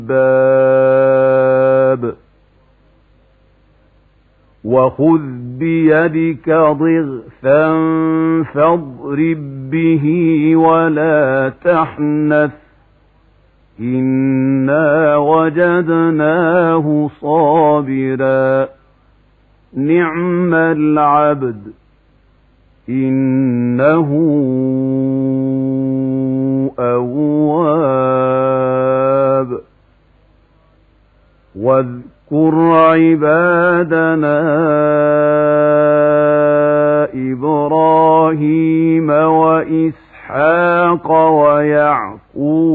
الْأَلْبَابِ وَخُذْ بِيَدِكَ ضِغْثًا فَاضْرِب بِّهِ وَلَا تَحْنَثْ إِنَّا وَجَدْنَاهُ صَابِرًا نِعْمَ الْعَبْدُ إِنَّهُ أَوَّابٌ واذكر عبادنا إبراهيم وإسحاق ويعقوب